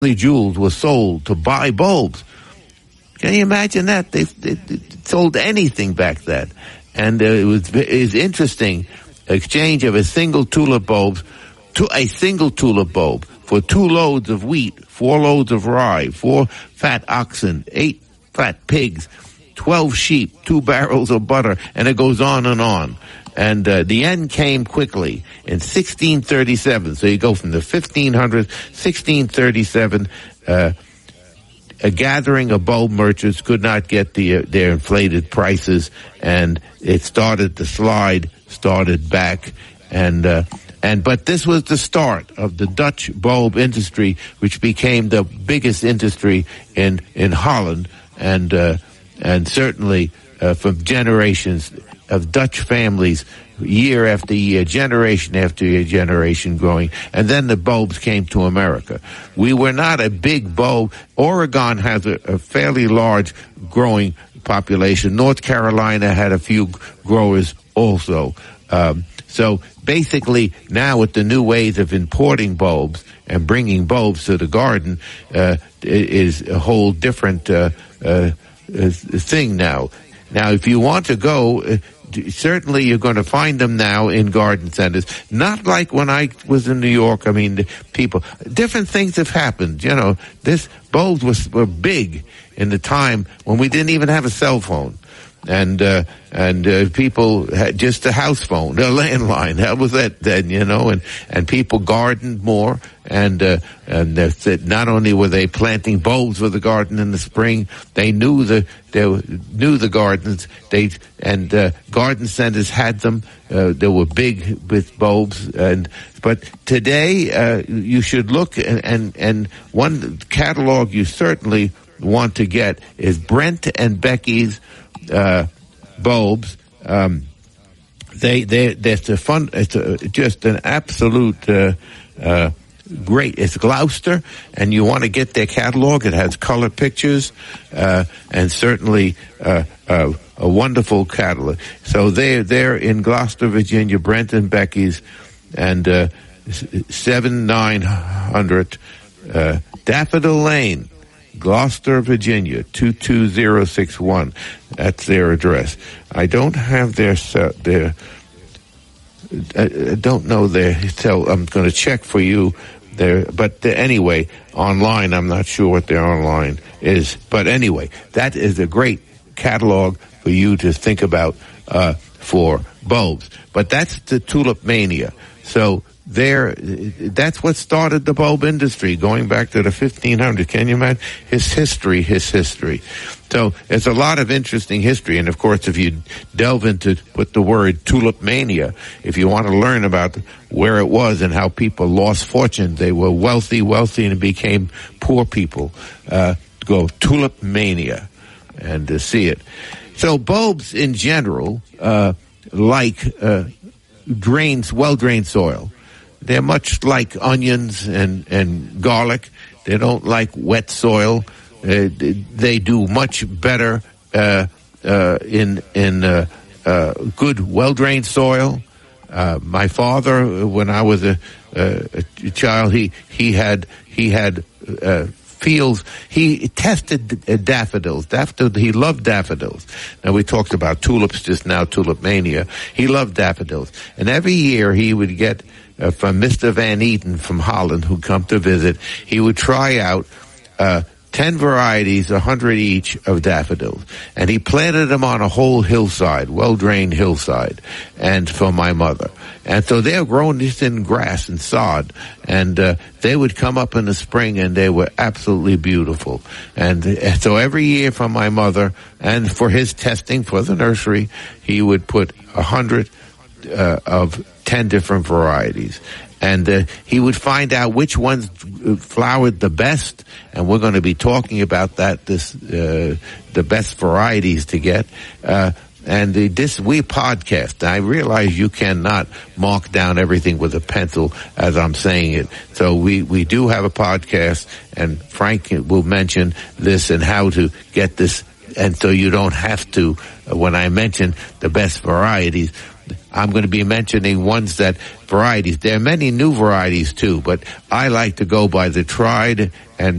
jewels were sold to buy bulbs. Can you imagine that? They sold anything back then. And it was interesting, exchange of a single tulip bulb to a single tulip bulb for 2 loads of wheat, 4 loads of rye, 4 fat oxen, 8 fat pigs, 12 sheep, 2 barrels of butter, and it goes on and on. And the end came quickly in 1637. So you go from the 1500s, 1637, a gathering of bulb merchants could not get their inflated prices, and it started to slide, started back, but this was the start of the Dutch bulb industry, which became the biggest industry in Holland, and certainly from generations of Dutch families, year after year, generation after year, generation growing. And then the bulbs came to America. We were not a big bulb. Oregon has a fairly large growing population. North Carolina had a few growers also. So basically now with the new ways of importing bulbs and bringing bulbs to the garden, is a whole different thing now. Now, if you want to go, certainly you're going to find them now in garden centers. Not like when I was in New York. I mean, different things have happened. You know, bulbs were big in the time when we didn't even have a cell phone. And people had just a house phone, a landline. That was it then, you know, and people gardened more, and that's it. Not only were they planting bulbs for the garden in the spring, they knew the gardens. Garden centers had them. They were big with bulbs, but today, you should look and one catalog you certainly want to get is Brent and Becky's bulbs. It's just an absolute great. It's Gloucester, and you want to get their catalog. It has color pictures, and certainly a wonderful catalog. So they're in Gloucester, Virginia, Brent and Becky's, and 7900 Daffodil Lane, Gloucester, Virginia, 22061. That's their address. I don't have their I don't know their cell. I'm going to check for you there. But anyway, online, I'm not sure what their online is. But anyway, that is a great catalog for you to think about for bulbs. But that's the tulip mania. So that's what started the bulb industry, going back to the 1500s. Can you imagine his history? So it's a lot of interesting history. And of course, if you delve into with the word tulip mania, if you want to learn about where it was and how people lost fortune, they were wealthy and became poor people, go tulip mania and to see it. So bulbs in general, like well-drained soil. They're much like onions and garlic. They don't like wet soil. They do much better in good, well-drained soil. My father, when I was a child, he had fields. He tested daffodils. He loved daffodils. Now, we talked about tulips just now, tulip mania. He loved daffodils. And every year he would get from Mr. Van Eaton from Holland, who'd come to visit, he would try out 10 varieties, 100 each, of daffodils. And he planted them on a whole hillside, well-drained hillside, and for my mother. And so they were grown just in grass and sod. And they would come up in the spring, and they were absolutely beautiful. And so every year for my mother, and for his testing for the nursery, he would put 100 of 10 different varieties. And he would find out which ones flowered the best, and we're going to be talking about that, the best varieties to get. And we podcast. I realize you cannot mark down everything with a pencil as I'm saying it. So we do have a podcast, and Frank will mention this and how to get this. And so you don't have to, when I mention the best varieties, I'm going to be mentioning varieties. There are many new varieties too, but I like to go by the tried and